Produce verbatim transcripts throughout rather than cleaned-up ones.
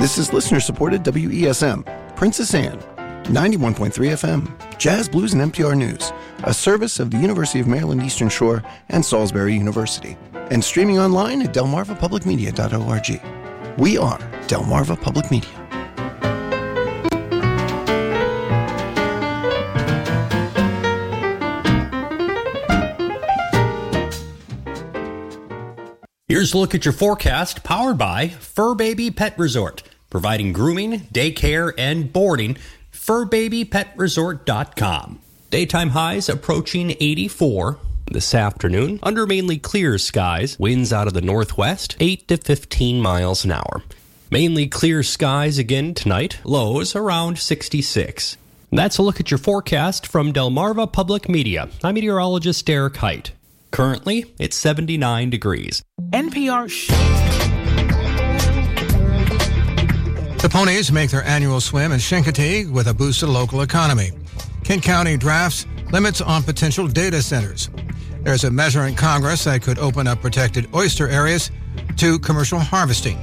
This is listener-supported W E S M, Princess Anne, ninety-one point three F M, Jazz, Blues, and N P R News, a service of the University of Maryland Eastern Shore and Salisbury University, and streaming online at delmarva public media dot org. We are Delmarva Public Media. Here's a look at your forecast, powered by Fur Baby Pet Resort, providing grooming, daycare, and boarding. fur baby pet resort dot com. Daytime highs approaching eighty-four. This afternoon, under mainly clear skies, winds out of the northwest, eight to fifteen miles an hour. Mainly clear skies again tonight, lows around sixty-six. That's a look at your forecast from Delmarva Public Media. I'm meteorologist Derek Height. Currently, it's seventy-nine degrees. N P R. Sh- The ponies make their annual swim in Chincoteague with a boost to the local economy. Kent County drafts limits on potential data centers. There's a measure in Congress that could open up protected oyster areas to commercial harvesting.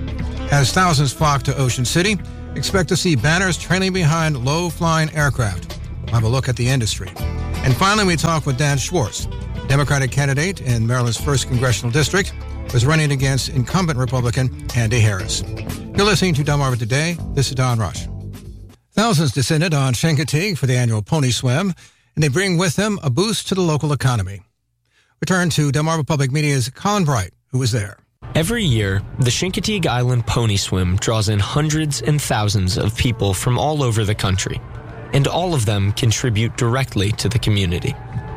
As thousands flock to Ocean City, expect to see banners trailing behind low-flying aircraft. We'll have a look at the industry. And finally, we talk with Dan Schwartz, Democratic candidate in Maryland's first congressional district, was running against incumbent Republican Andy Harris. You're listening to Delmarva Today. This is Don Rush. Thousands descended on Chincoteague for the annual pony swim, and they bring with them a boost to the local economy. Return to Delmarva Public Media's Colin Bright, who was there. Every year, the Chincoteague Island Pony Swim draws in hundreds and thousands of people from all over the country, and all of them contribute directly to the community.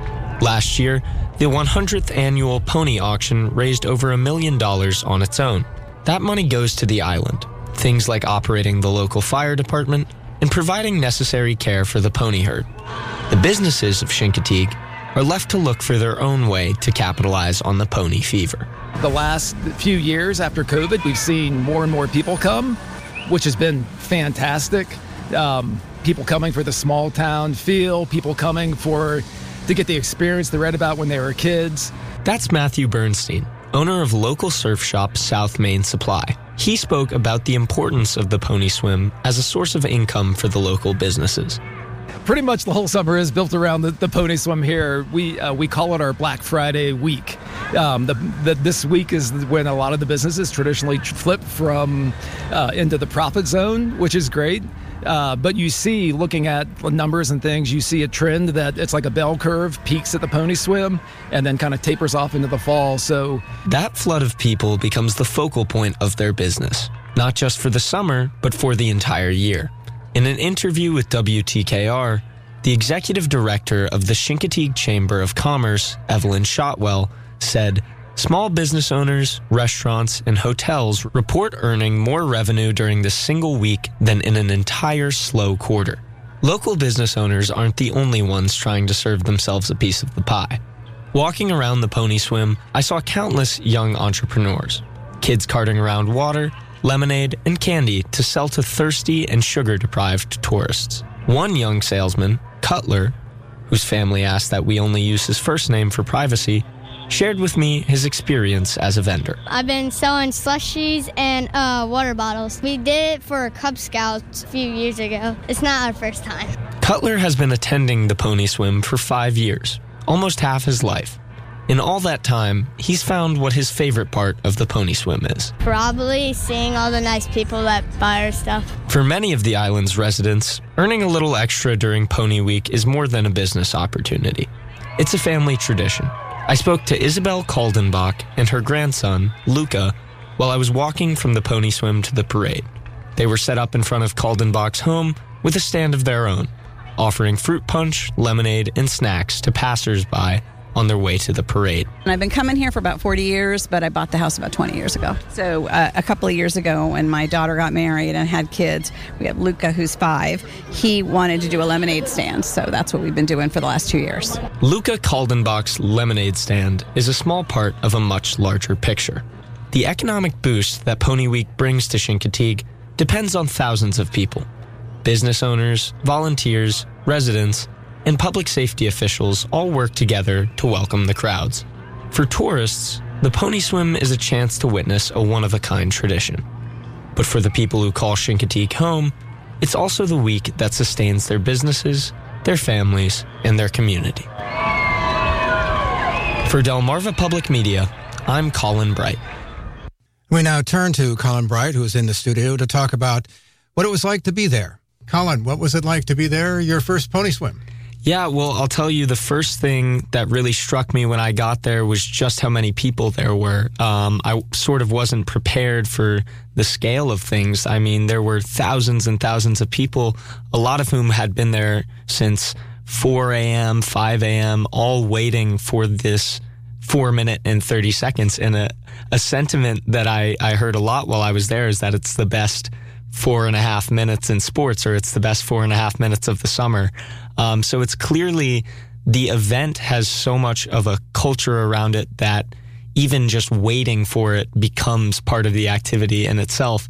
Last year, the one hundredth annual pony auction raised over a million dollars on its own. That money goes to the island, things like operating the local fire department and providing necessary care for the pony herd. The businesses of Chincoteague are left to look for their own way to capitalize on the pony fever. The last few years after COVID, we've seen more and more people come, which has been fantastic. Um, people coming for the small town feel, people coming for to get the experience they read about when they were kids. That's Matthew Bernstein, owner of local surf shop South Main Supply. He spoke about the importance of the pony swim as a source of income for the local businesses. Pretty much the whole summer is built around the, the pony swim here. We uh, we call it our Black Friday week. Um, the, the, this week is when a lot of the businesses traditionally flip from uh, into the profit zone, which is great. Uh, but you see, looking at numbers and things, you see a trend that it's like a bell curve, peaks at the pony swim, and then kind of tapers off into the fall. So that flood of people becomes the focal point of their business, not just for the summer, but for the entire year. In an interview with W T K R, the executive director of the Chincoteague Chamber of Commerce, Evelyn Shotwell, said, "Small business owners, restaurants, and hotels report earning more revenue during this single week than in an entire slow quarter. Local business owners aren't the only ones trying to serve themselves a piece of the pie. Walking around the pony swim, I saw countless young entrepreneurs, kids carting around water, lemonade, and candy to sell to thirsty and sugar-deprived tourists. One young salesman, Cutler, whose family asked that we only use his first name for privacy, shared with me his experience as a vendor. I've been selling slushies and uh, water bottles. We did it for Cub Scouts a few years ago. It's not our first time. Cutler has been attending the pony swim for five years, almost half his life. In all that time, he's found what his favorite part of the pony swim is. Probably seeing all the nice people that buy our stuff. For many of the island's residents, earning a little extra during Pony Week is more than a business opportunity. It's a family tradition. I spoke to Isabel Kaldenbach and her grandson, Luca, while I was walking from the pony swim to the parade. They were set up in front of Kaldenbach's home with a stand of their own, offering fruit punch, lemonade, and snacks to passers-by on their way to the parade. And I've been coming here for about forty years, but I bought the house about twenty years ago. So uh, a couple of years ago when my daughter got married and had kids, we have Luca, who's five. He wanted to do a lemonade stand, so that's what we've been doing for the last two years. Luca Kaldenbach's lemonade stand is a small part of a much larger picture. The economic boost that Pony Week brings to Chincoteague depends on thousands of people. Business owners, volunteers, residents, and public safety officials all work together to welcome the crowds. For tourists, the pony swim is a chance to witness a one-of-a-kind tradition. But for the people who call Chincoteague home, it's also the week that sustains their businesses, their families, and their community. For Delmarva Public Media, I'm Colin Bright. We now turn to Colin Bright, who is in the studio, to talk about what it was like to be there. Colin, what was it like to be there, your first pony swim? Yeah, well, I'll tell you, the first thing that really struck me when I got there was just how many people there were. Um, I sort of wasn't prepared for the scale of things. I mean, there were thousands and thousands of people, a lot of whom had been there since four a.m., five a.m., all waiting for this four minute and thirty seconds. And a, a sentiment that I, I heard a lot while I was there is that it's the best four and a half minutes in sports, or it's the best four and a half minutes of the summer. Um, so it's clearly the event has so much of a culture around it that even just waiting for it becomes part of the activity in itself.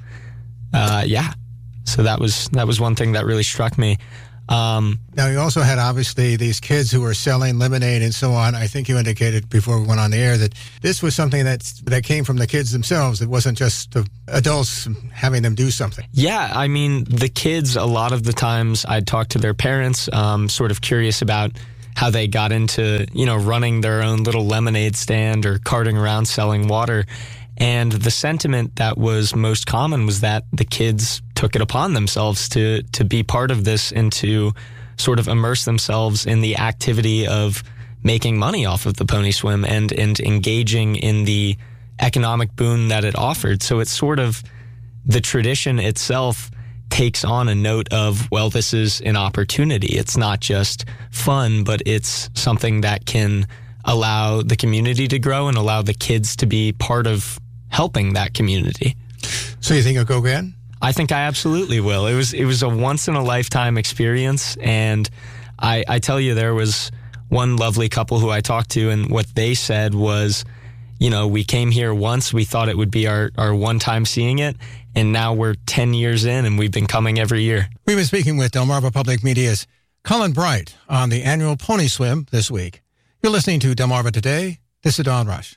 Uh, yeah. So that was that was one thing that really struck me. Um, now, you also had, obviously, these kids who were selling lemonade and so on. I think you indicated before we went on the air that this was something that's, that came from the kids themselves. It wasn't just the adults having them do something. Yeah, I mean, the kids, a lot of the times I'd talk to their parents, um, sort of curious about how they got into, you know, running their own little lemonade stand or carting around selling water. And the sentiment that was most common was that the kids took it upon themselves to to be part of this and to sort of immerse themselves in the activity of making money off of the pony swim and, and engaging in the economic boon that it offered. So it's sort of the tradition itself takes on a note of, well, this is an opportunity. It's not just fun, but it's something that can allow the community to grow and allow the kids to be part of helping that community. So you think you'll go again? I think I absolutely will. It was it was a once in a lifetime experience, and I, I tell you, there was one lovely couple who I talked to, and what they said was, you know, we came here once, we thought it would be our, our one time seeing it, and now we're ten years in, and we've been coming every year. We've been speaking with Delmarva Public Media's Colin Bright on the annual Pony Swim this week. You're listening to Delmarva Today. This is Don Rush.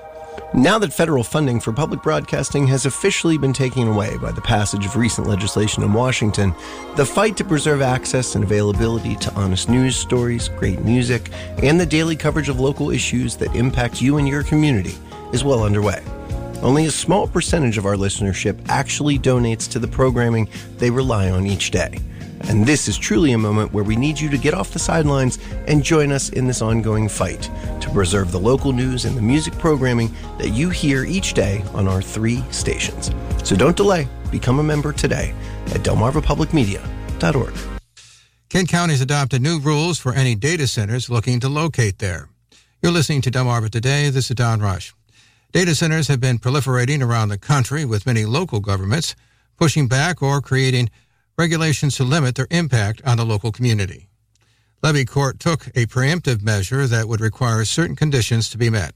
Now that federal funding for public broadcasting has officially been taken away by the passage of recent legislation in Washington, the fight to preserve access and availability to honest news stories, great music, and the daily coverage of local issues that impact you and your community is well underway. Only a small percentage of our listenership actually donates to the programming they rely on each day. And this is truly a moment where we need you to get off the sidelines and join us in this ongoing fight to preserve the local news and the music programming that you hear each day on our three stations. So don't delay. Become a member today at delmarva public media dot org. Kent County's adopted new rules for any data centers looking to locate there. You're listening to Delmarva Today. This is Don Rush. Data centers have been proliferating around the country, with many local governments pushing back or creating regulations to limit their impact on the local community. Levy Court took a preemptive measure that would require certain conditions to be met.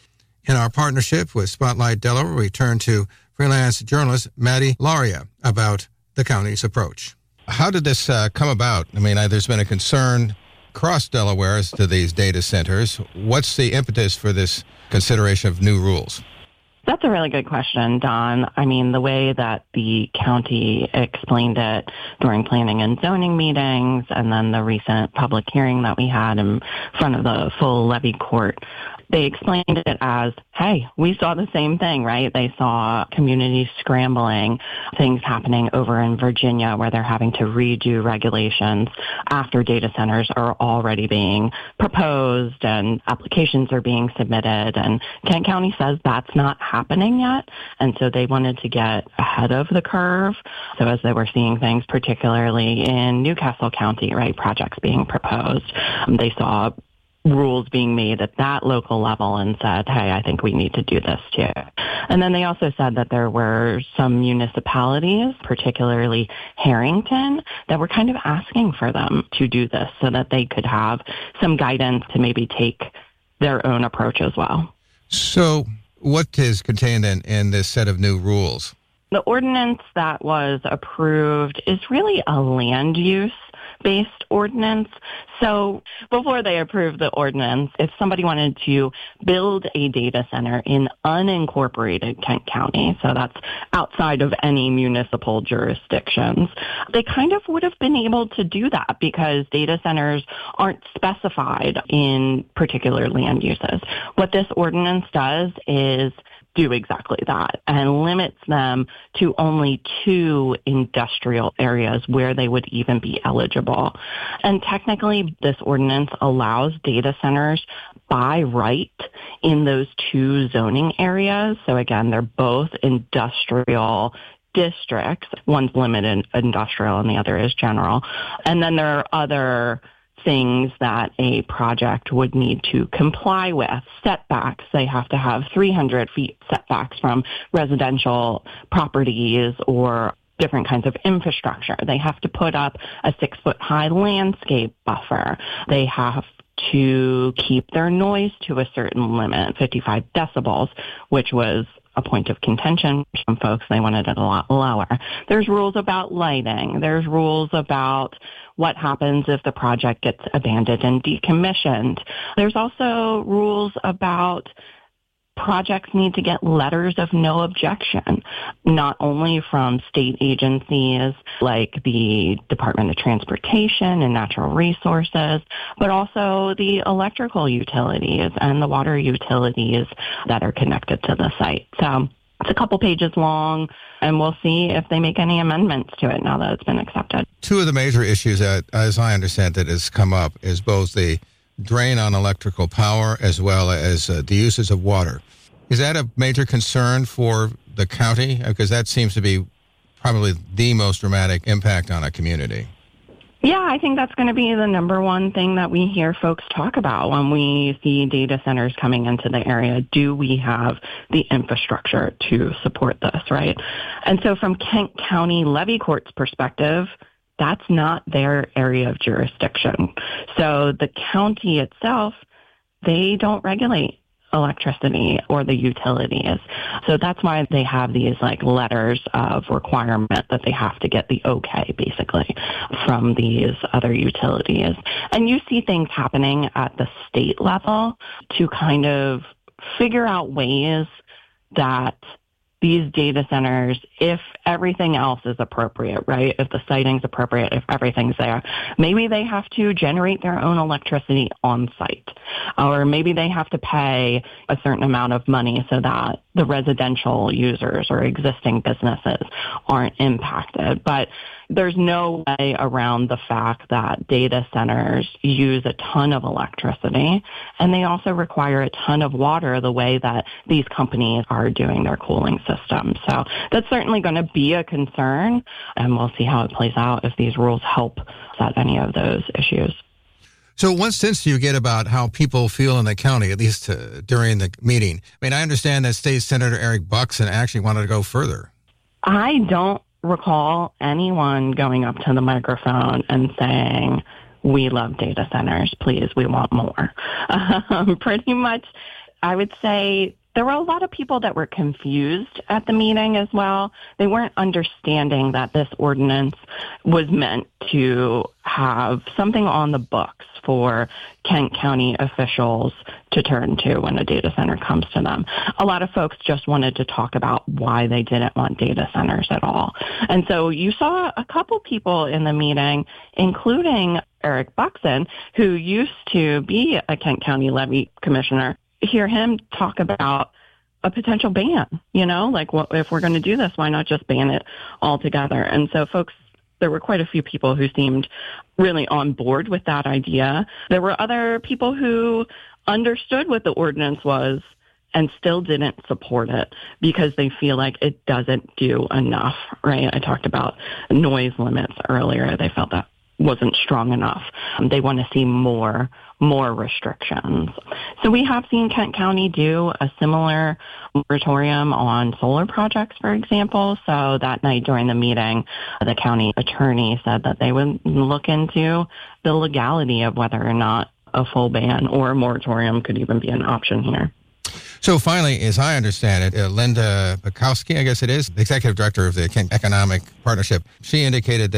In our partnership with Spotlight Delaware, we turn to freelance journalist Maddie Laria about the county's approach. How did this uh, come about? I mean, I, there's been a concern across Delaware as to these data centers. What's the impetus for this consideration of new rules? That's a really good question, Don. I mean, the way that the county explained it during planning and zoning meetings, and then the recent public hearing that we had in front of the full levy court, they explained it as, hey, we saw the same thing, right? They saw communities scrambling, things happening over in Virginia where they're having to redo regulations after data centers are already being proposed and applications are being submitted. And Kent County says that's not happening yet. And so they wanted to get ahead of the curve. So as they were seeing things, particularly in Newcastle County, right, projects being proposed, um, they saw rules being made at that local level and said, hey, I think we need to do this too. And then they also said that there were some municipalities, particularly Harrington, that were kind of asking for them to do this so that they could have some guidance to maybe take their own approach as well. So what is contained in, in this set of new rules? The ordinance that was approved is really a land use based ordinance. So before they approved the ordinance, if somebody wanted to build a data center in unincorporated Kent County, so that's outside of any municipal jurisdictions, they kind of would have been able to do that because data centers aren't specified in particular land uses. What this ordinance does is do exactly that and limits them to only two industrial areas where they would even be eligible. And technically, this ordinance allows data centers by right in those two zoning areas. So again, they're both industrial districts. One's limited industrial and the other is general. And then there are other things that a project would need to comply with. Setbacks, they have to have three hundred feet setbacks from residential properties or different kinds of infrastructure. They have to put up a six-foot-high landscape buffer. They have to keep their noise to a certain limit, fifty-five decibels, which was a point of contention for some folks. They wanted it a lot lower. There's rules about lighting. There's rules about what happens if the project gets abandoned and decommissioned. There's also rules about projects need to get letters of no objection, not only from state agencies like the Department of Transportation and Natural Resources, but also the electrical utilities and the water utilities that are connected to the site. So it's a couple pages long, and we'll see if they make any amendments to it now that it's been accepted. Two of the major issues that, as I understand it, has come up is both the drain on electrical power as well as uh, the uses of water. Is that a major concern for the county? Because that seems to be probably the most dramatic impact on a community. Yeah, I think that's going to be the number one thing that we hear folks talk about when we see data centers coming into the area. Do we have the infrastructure to support this, right? And so from Kent County Levy Court's perspective, that's not their area of jurisdiction. So the county itself, they don't regulate electricity or the utilities. So that's why they have these like letters of requirement that they have to get the okay basically from these other utilities. And you see things happening at the state level to kind of figure out ways that these data centers, if everything else is appropriate, right? If the siting's appropriate, if everything's there, maybe they have to generate their own electricity on site. Or maybe they have to pay a certain amount of money so that the residential users or existing businesses aren't impacted. But there's no way around the fact that data centers use a ton of electricity, and they also require a ton of water the way that these companies are doing their cooling systems. So that's certainly going to be a concern, and we'll see how it plays out if these rules help set any of those issues. So what sense do you get about how people feel in the county, at least uh, during the meeting? I mean, I understand that State Senator Eric Buxton actually wanted to go further. I don't recall anyone going up to the microphone and saying, we love data centers, please, we want more. Um, pretty much, I would say there were a lot of people that were confused at the meeting as well. They weren't understanding that this ordinance was meant to have something on the books for Kent County officials to turn to when a data center comes to them. A lot of folks just wanted to talk about why they didn't want data centers at all. And so you saw a couple people in the meeting, including Eric Buxton, who used to be a Kent County levy commissioner, hear him talk about a potential ban, you know, like what, if we're going to do this, why not just ban it altogether? And so folks, there were quite a few people who seemed really on board with that idea. There were other people who understood what the ordinance was and still didn't support it because they feel like it doesn't do enough, right? I talked about noise limits earlier. They felt that wasn't strong enough. Um, they want to see more more restrictions. So we have seen Kent County do a similar moratorium on solar projects, for example. So that night during the meeting, the county attorney said that they would look into the legality of whether or not a full ban or a moratorium could even be an option here. So finally, as I understand it, uh, Linda Bukowski, I guess it is, the executive director of the Kent Economic Partnership, she indicated that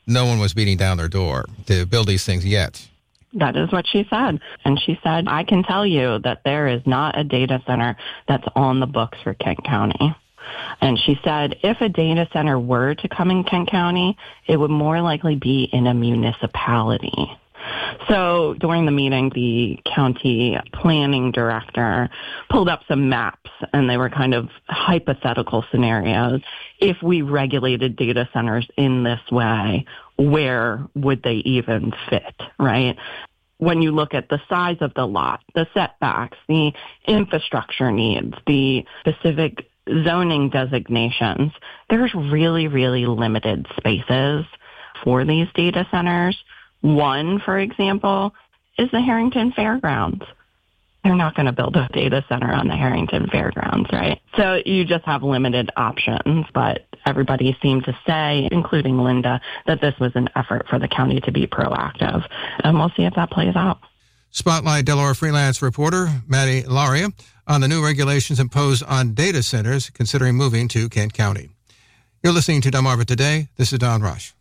no one was beating down their door to build these things yet. That is what she said. And she said, I can tell you that there is not a data center that's on the books for Kent County. And she said, if a data center were to come in Kent County, it would more likely be in a municipality. So during the meeting, the county planning director pulled up some maps, and they were kind of hypothetical scenarios. If we regulated data centers in this way, where would they even fit, right? When you look at the size of the lot, the setbacks, the infrastructure needs, the specific zoning designations, there's really, really limited spaces for these data centers. One, for example, is the Harrington Fairgrounds. They're not going to build a data center on the Harrington Fairgrounds, right? So you just have limited options, but everybody seemed to say, including Linda, that this was an effort for the county to be proactive. And we'll see if that plays out. Spotlight Delaware freelance reporter Maddie Laria on the new regulations imposed on data centers considering moving to Kent County. You're listening to Delmarva Today. This is Don Rush.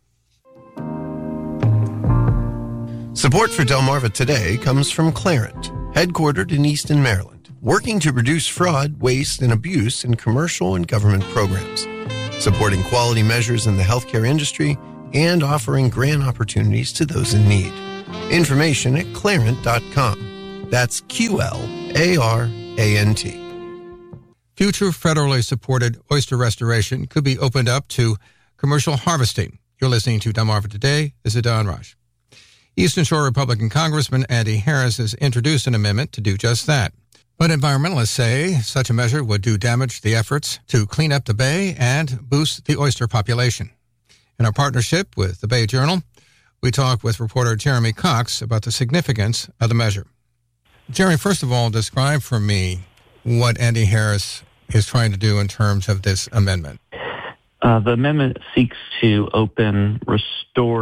Support for Delmarva Today comes from Clarent, headquartered in Easton, Maryland, working to reduce fraud, waste, and abuse in commercial and government programs, supporting quality measures in the healthcare industry, and offering grant opportunities to those in need. Information at clarent dot com. That's Q L A R A N T. Future federally supported oyster restoration could be opened up to commercial harvesting. You're listening to Delmarva Today. This is Don Rush. Eastern Shore Republican Congressman Andy Harris has introduced an amendment to do just that. But environmentalists say such a measure would do damage to the efforts to clean up the bay and boost the oyster population. In our partnership with the Bay Journal, we talk with reporter Jeremy Cox about the significance of the measure. Jeremy, first of all, describe for me what Andy Harris is trying to do in terms of this amendment. Uh, the amendment seeks to open restore